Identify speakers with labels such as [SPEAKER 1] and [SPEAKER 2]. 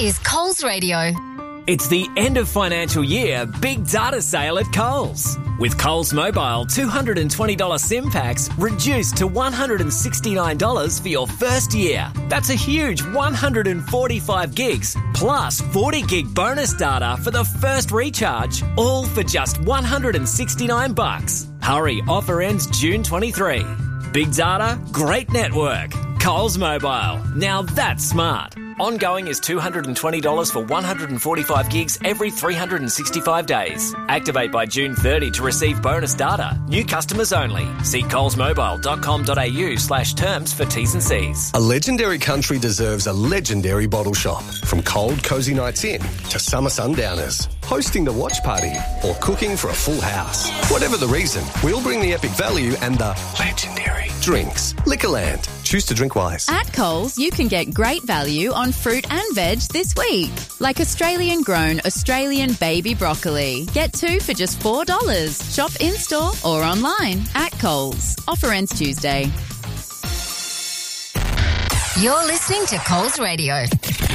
[SPEAKER 1] is Coles Radio.
[SPEAKER 2] It's the end of financial year big data sale at Coles. With Coles Mobile $220 SIM packs reduced to $169 for your first year. That's a huge 145 gigs plus 40 gig bonus data for the first recharge, all for just $169. Hurry, offer ends June 23. Big data, great network. Coles Mobile. Now that's smart. Ongoing is $220 for 145 gigs every 365 days. Activate by June 30 to receive bonus data. New customers only. See colesmobile.com.au/terms for T's and C's.
[SPEAKER 3] A legendary country deserves a legendary bottle shop. From cold, cosy nights in to summer sundowners, hosting the watch party or cooking for a full house. Whatever the reason, we'll bring the epic value and the legendary drinks. Liquorland. Choose to drink wise.
[SPEAKER 4] At Coles, you can get great value on fruit and veg this week. Like Australian-grown Australian baby broccoli. Get 2 for just $4. Shop in-store or online at Coles. Offer ends Tuesday.
[SPEAKER 1] You're listening to Coles Radio.